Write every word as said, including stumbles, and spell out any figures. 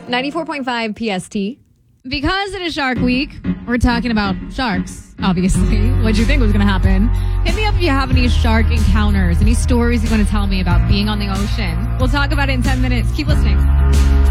ninety-four point five P S T. Because it is Shark Week, we're talking about sharks, obviously. What'd you think was going to happen? Hit me up if you have any shark encounters, any stories you want to tell me about being on the ocean. We'll talk about it in ten minutes. Keep listening.